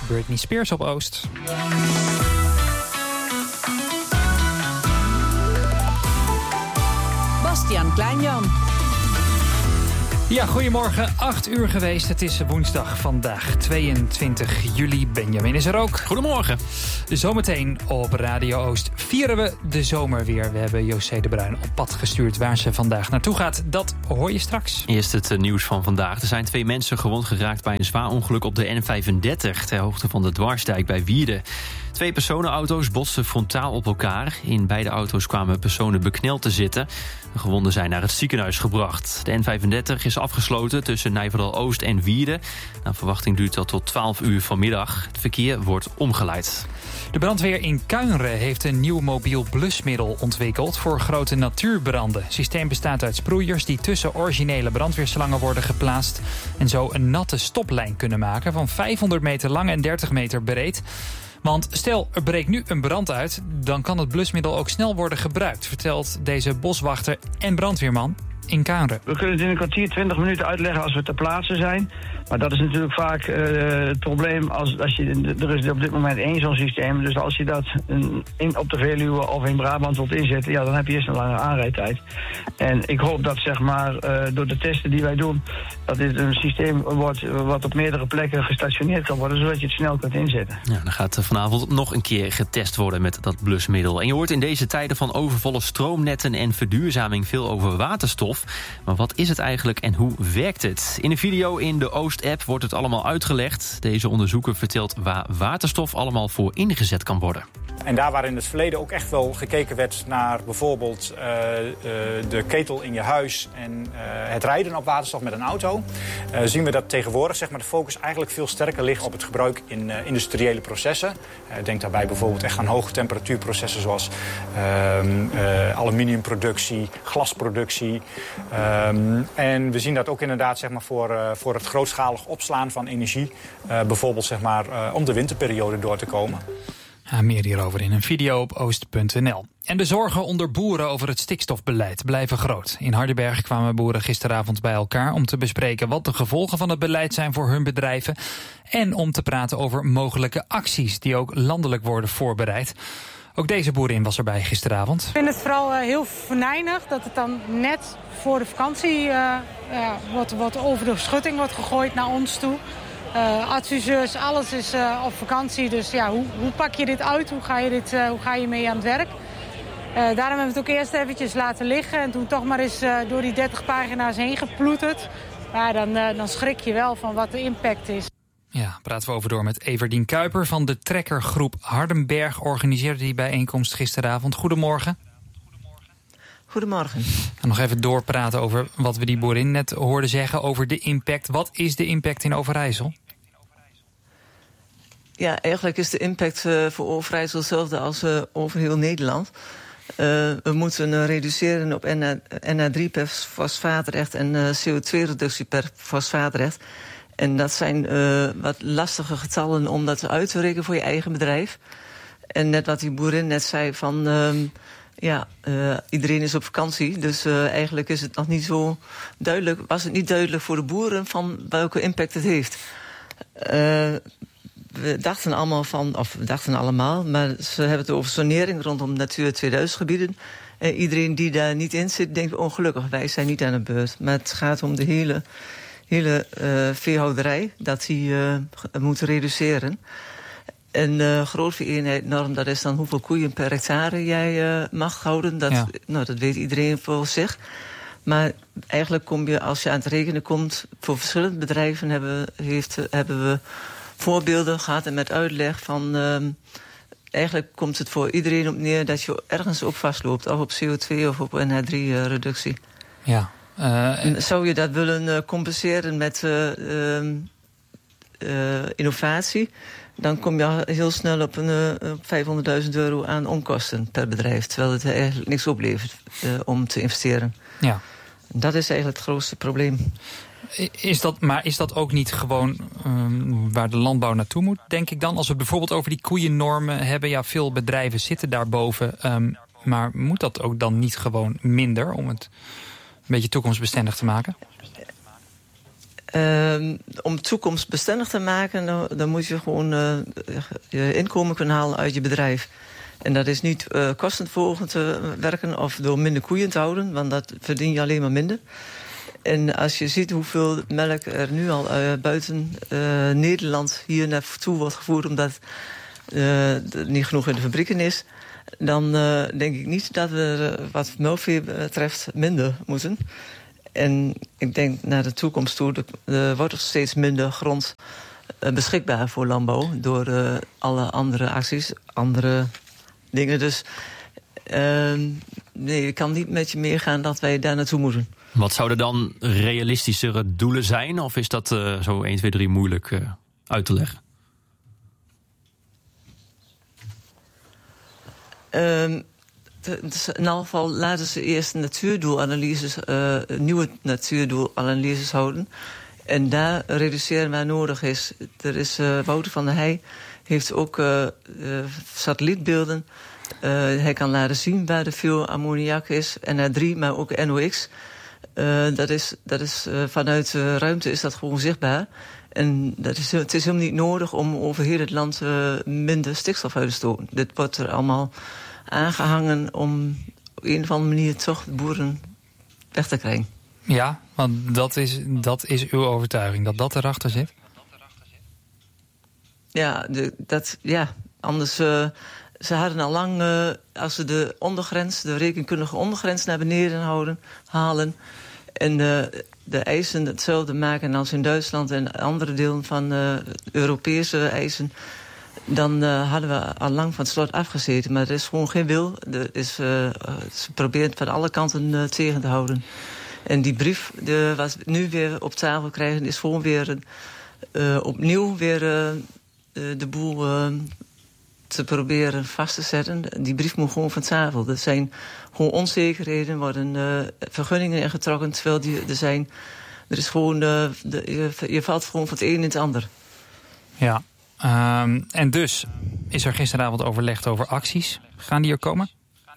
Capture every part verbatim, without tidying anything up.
Britney Spears op Oost. Bastiaan Kleinjan. Ja, goedemorgen. acht uur geweest. Het is woensdag vandaag, tweeëntwintig juli. Benjamin is er ook. Goedemorgen. Zometeen op Radio Oost vieren we de zomer weer. We hebben José de Bruin op pad gestuurd. Waar ze vandaag naartoe gaat, dat hoor je straks. Eerst het nieuws van vandaag. Er zijn twee mensen gewond geraakt bij een zwaar ongeluk op de N vijfendertig... ter hoogte van de Dwarsdijk bij Wierden. Twee personenauto's botsten frontaal op elkaar. In beide auto's kwamen personen bekneld te zitten. De gewonden zijn naar het ziekenhuis gebracht. De N vijfendertig is afgesloten tussen Nijverdal-Oost en Wierden. Naar verwachting duurt dat tot twaalf uur vanmiddag. Het verkeer wordt omgeleid. De brandweer in Kuinren heeft een nieuw mobiel blusmiddel ontwikkeld voor grote natuurbranden. Het systeem bestaat uit sproeiers die tussen originele brandweerslangen worden geplaatst en zo een natte stoplijn kunnen maken van vijfhonderd meter lang en dertig meter breed. Want stel, er breekt nu een brand uit, dan kan het blusmiddel ook snel worden gebruikt, vertelt deze boswachter en brandweerman in Kuinren. We kunnen het in een kwartier, twintig minuten uitleggen als we ter plaatse zijn. Maar dat is natuurlijk vaak uh, het probleem als, als je, er is op dit moment één zo'n systeem. Dus als je dat in, op de Veluwe of in Brabant wilt inzetten, ja, dan heb je eerst een lange aanrijdtijd. En ik hoop dat, zeg maar, uh, door de testen die wij doen, dat dit een systeem wordt wat op meerdere plekken gestationeerd kan worden, zodat je het snel kunt inzetten. Ja, dan gaat vanavond nog een keer getest worden met dat blusmiddel. En je hoort in deze tijden van overvolle stroomnetten en verduurzaming veel over waterstof. Maar wat is het eigenlijk en hoe werkt het? In een video in de Oost-app wordt het allemaal uitgelegd. Deze onderzoeker vertelt waar waterstof allemaal voor ingezet kan worden. En daar waar in het verleden ook echt wel gekeken werd naar bijvoorbeeld uh, uh, de ketel in je huis en uh, het rijden op waterstof met een auto, uh, zien we dat tegenwoordig, zeg maar, de focus eigenlijk veel sterker ligt op het gebruik in uh, industriële processen. Uh, denk daarbij bijvoorbeeld echt aan hoge temperatuurprocessen zoals uh, uh, aluminiumproductie, glasproductie. Um, en we zien dat ook inderdaad, zeg maar, voor, uh, voor het grootschalig opslaan van energie, uh, bijvoorbeeld, zeg maar, uh, om de winterperiode door te komen. Ja, meer hierover in een video op oost punt n l. En de zorgen onder boeren over het stikstofbeleid blijven groot. In Hardenberg kwamen boeren gisteravond bij elkaar om te bespreken wat de gevolgen van het beleid zijn voor hun bedrijven en om te praten over mogelijke acties die ook landelijk worden voorbereid. Ook deze boerin was erbij gisteravond. Ik vind het vooral uh, heel venijnig dat het dan net voor de vakantie uh, uh, wordt, wordt over de schutting wordt gegooid naar ons toe. Uh, adviseurs, alles is uh, op vakantie. Dus ja, hoe, hoe pak je dit uit? Hoe ga je, dit, uh, hoe ga je mee aan het werk? Uh, daarom hebben we het ook eerst eventjes laten liggen. En toen toch maar eens uh, door die dertig pagina's heen geploeterd. Ja, dan, uh, dan schrik je wel van wat de impact is. Ja, praten we over door met Everdien Kuiper van de trekkergroep Hardenberg. Organiseerde die bijeenkomst gisteravond. Goedemorgen. Goedemorgen. En nog even doorpraten over wat we die boerin net hoorden zeggen over de impact. Wat is de impact in Overijssel? Ja, eigenlijk is de impact uh, voor Overijssel hetzelfde als uh, over heel Nederland. Uh, we moeten uh, reduceren op N A drie per fosfaatrecht en uh, C O twee reductie per fosfaatrecht. En dat zijn uh, wat lastige getallen om dat uit te rekenen voor je eigen bedrijf. En net wat die boerin net zei van Uh, Ja, uh, iedereen is op vakantie, dus uh, eigenlijk is het nog niet zo duidelijk, was het niet duidelijk voor de boeren van welke impact het heeft. Uh, we dachten allemaal van, of we dachten allemaal, maar ze hebben het over zonering rondom Natura tweeduizend gebieden. Uh, iedereen die daar niet in zit, denkt ongelukkig, wij zijn niet aan de beurt. Maar het gaat om de hele, hele uh, veehouderij, dat die uh, moet reduceren. Een uh, grootveeeenheidnorm, dat is dan hoeveel koeien per hectare jij uh, mag houden. Dat, ja. nou, dat weet iedereen voor zich. Maar eigenlijk kom je, als je aan het rekenen komt, voor verschillende bedrijven hebben, heeft, hebben we voorbeelden gehad en met uitleg van Uh, eigenlijk komt het voor iedereen op neer dat je ergens op vastloopt. Of op C O twee of op N A drie uh, reductie. Ja. Uh, Zou je dat willen uh, compenseren met uh, uh, uh, innovatie? Dan kom je heel snel op, een, uh, vijfhonderdduizend euro aan onkosten per bedrijf. Terwijl het eigenlijk niks oplevert uh, om te investeren. Ja. Dat is eigenlijk het grootste probleem. Is dat, maar is dat ook niet gewoon um, waar de landbouw naartoe moet, denk ik dan? Als we bijvoorbeeld over die koeiennormen hebben. Ja, veel bedrijven zitten daarboven. Um, maar moet dat ook dan niet gewoon minder om het een beetje toekomstbestendig te maken? Uh, om toekomstbestendig te maken, dan, dan moet je gewoon uh, je inkomen kunnen halen uit je bedrijf. En dat is niet uh, kostenverhogend te werken of door minder koeien te houden, want dat verdien je alleen maar minder. En als je ziet hoeveel melk er nu al uh, buiten uh, Nederland hier naartoe wordt gevoerd, omdat uh, niet genoeg in de fabrieken is, dan uh, denk ik niet dat we uh, wat melkvee betreft minder moeten. En ik denk naar de toekomst toe, er wordt er steeds minder grond uh, beschikbaar voor landbouw door uh, alle andere acties, andere dingen. Dus uh, nee, ik kan niet met je meegaan dat wij daar naartoe moeten. Wat zouden dan realistischere doelen zijn? Of is dat uh, zo één, twee, drie moeilijk uh, uit te leggen? Um, in elk geval laten ze eerst natuurdoelanalyses, uh, nieuwe natuurdoelanalyses houden. En daar reduceren waar nodig is. Er is uh, Wouter van der Heij heeft ook uh, uh, satellietbeelden. Uh, hij kan laten zien waar er veel ammoniak is. N H drie, maar ook N O X. Uh, dat is, dat is, uh, vanuit de ruimte is dat gewoon zichtbaar. En dat is, het is helemaal niet nodig om over heel het land uh, minder stikstof uit te stoten. Dit wordt er allemaal aangehangen om op een of andere manier toch de boeren weg te krijgen. Ja, want dat is, dat is uw overtuiging, dat dat erachter zit? Ja, de, dat, ja anders... Uh, ze hadden al lang, uh, als ze de ondergrens, de rekenkundige ondergrens naar beneden houden, halen en uh, de eisen hetzelfde maken als in Duitsland en andere delen van uh, Europese eisen, dan uh, hadden we al lang van het slot afgezeten. Maar er is gewoon geen wil. Er is, uh, ze proberen het van alle kanten uh, tegen te houden. En die brief, de, wat we nu weer op tafel krijgen, is gewoon weer uh, opnieuw weer uh, de boel uh, te proberen vast te zetten. Die brief moet gewoon van tafel. Er zijn gewoon onzekerheden, worden uh, vergunningen ingetrokken, terwijl die er zijn. Er is gewoon, uh, de, je, je valt gewoon van het een in het ander. Ja, um, en dus is er gisteravond overlegd over acties. Gaan die er komen?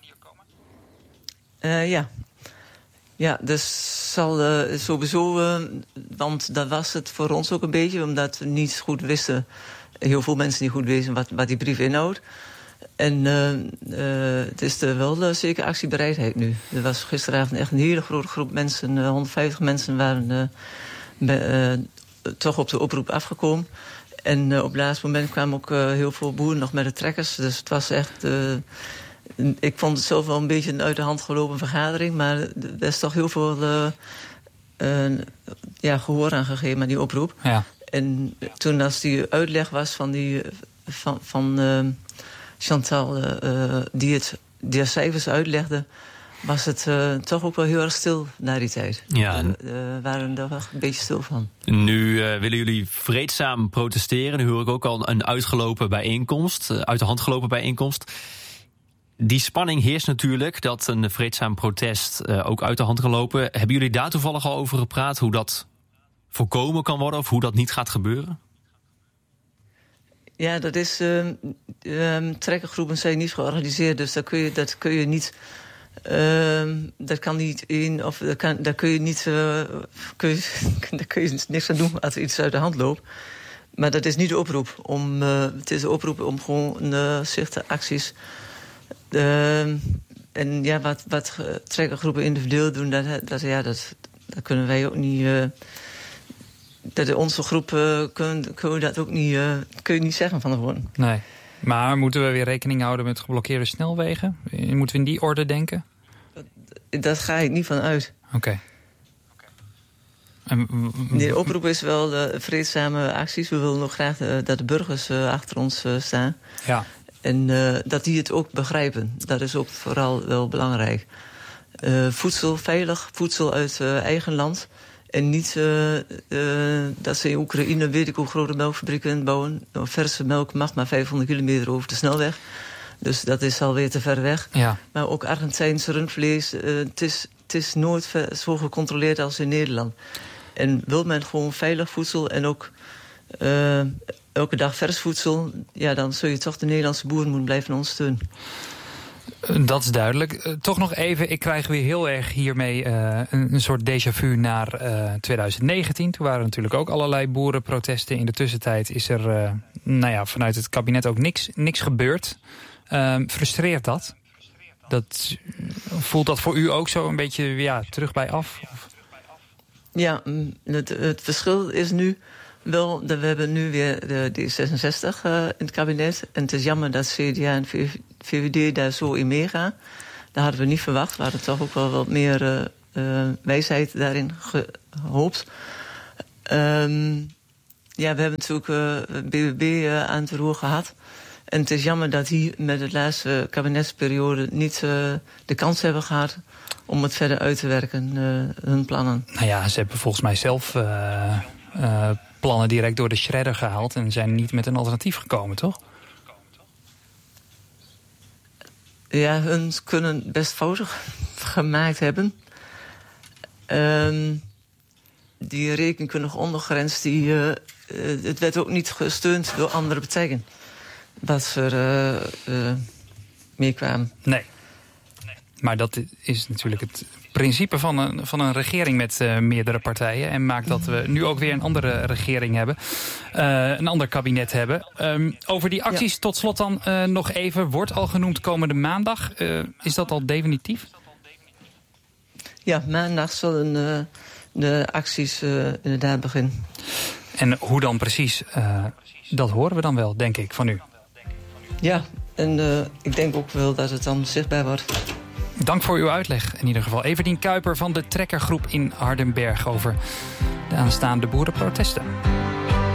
Uh, ja. Ja, dus zal uh, sowieso, uh, want dat was het voor ons ook een beetje, omdat we niet goed wisten, heel veel mensen niet goed weten wat, wat die brief inhoudt. En uh, uh, het is er wel uh, zeker actiebereidheid nu. Er was gisteravond echt een hele grote groep mensen, uh, honderdvijftig mensen waren uh, be, uh, toch op de oproep afgekomen. En uh, op het laatste moment kwamen ook uh, heel veel boeren nog met de trekkers. Dus het was echt... Uh, ik vond het zelf wel een beetje een uit de hand gelopen vergadering, maar er is toch heel veel uh, uh, ja, gehoor aan gegeven aan die oproep. Ja. En toen als die uitleg was van, die, van, van uh, Chantal, uh, die, het, die de cijfers uitlegde, was het uh, toch ook wel heel erg stil na die tijd. Ja, en... We uh, waren er wel een beetje stil van. Nu uh, willen jullie vreedzaam protesteren. Nu hoor ik ook al een uitgelopen bijeenkomst, uh, uit de hand gelopen bijeenkomst. Die spanning heerst natuurlijk, dat een vreedzaam protest uh, ook uit de hand kan lopen. Hebben jullie daar toevallig al over gepraat, hoe dat voorkomen kan worden of hoe dat niet gaat gebeuren? Ja, dat is... Uh, um, trekkergroepen zijn niet georganiseerd, dus daar kun je, dat kun je niet... Uh, dat kan niet in, of dat kan, daar kun je niet... Uh, kun je, daar kun je niks aan doen als er iets uit de hand loopt. Maar dat is niet de oproep. Om, uh, het is de oproep om gewoon uh, zichte acties... Uh, en ja, wat, wat trekkergroepen individueel doen, dat, dat, ja, dat, dat kunnen wij ook niet... Uh, dat onze groep uh, kunnen, kunnen dat ook niet, uh, kun je niet zeggen van gewoon. Nee, maar moeten we weer rekening houden met geblokkeerde snelwegen? Moeten we in die orde denken? Dat ga ik niet van uit. Oké. Okay. De oproep is wel uh, vreedzame acties. We willen nog graag uh, dat de burgers uh, achter ons uh, staan. Ja. En uh, dat die het ook begrijpen. Dat is ook vooral wel belangrijk. Uh, voedsel, veilig voedsel uit uh, eigen land. En niet uh, uh, dat ze in Oekraïne weet ik hoe grote melkfabrieken bouwen. Verse melk mag maar vijfhonderd kilometer over de snelweg. Dus dat is alweer te ver weg. Ja. Maar ook Argentijnse rundvlees. Uh, het, is, het is nooit zo gecontroleerd als in Nederland. En wil men gewoon veilig voedsel en ook... Uh, elke dag vers voedsel, ja, dan zul je toch de Nederlandse boeren moeten blijven ondersteunen. Dat is duidelijk. Uh, toch nog even, ik krijg weer heel erg hiermee uh, een, een soort déjà vu naar uh, twintig negentien. Toen waren er natuurlijk ook allerlei boerenprotesten. In de tussentijd is er uh, nou ja, vanuit het kabinet ook niks, niks gebeurd. Uh, frustreert dat? dat? Voelt dat voor u ook zo een beetje ja, terug bij af? Of? Ja, het, het verschil is nu wel dat we hebben nu weer de D zesenzestig uh, in het kabinet. En het is jammer dat C D A en V V D daar zo in meegaan. Dat hadden we niet verwacht. We hadden toch ook wel wat meer uh, uh, wijsheid daarin gehoopt. Um, ja, we hebben natuurlijk uh, B B B uh, aan het roer gehad. En het is jammer dat die met de laatste kabinetsperiode niet uh, de kans hebben gehad om het verder uit te werken, uh, hun plannen. Nou ja, ze hebben volgens mij zelf uh, uh, plannen direct door de shredder gehaald en zijn niet met een alternatief gekomen, toch? Ja, hun kunnen best fouten gemaakt hebben. Um, die rekenkundige ondergrens, die, uh, uh, het werd ook niet gesteund door andere partijen. Wat er uh, uh, mee kwamen. Nee. nee. Maar dat is natuurlijk het principe van een, van een regering met uh, meerdere partijen. En maakt dat we nu ook weer een andere regering hebben. Uh, een ander kabinet hebben. Um, over die acties ja. tot slot dan uh, nog even. Wordt al genoemd komende maandag. Uh, is dat al definitief? Ja, maandag zullen uh, de acties uh, inderdaad beginnen. En hoe dan precies? Uh, dat horen we dan wel, denk ik, van u. Ja, en uh, ik denk ook wel dat het dan zichtbaar wordt. Dank voor uw uitleg in ieder geval. Everdien Kuiper van de Trekkergroep in Hardenberg over de aanstaande boerenprotesten.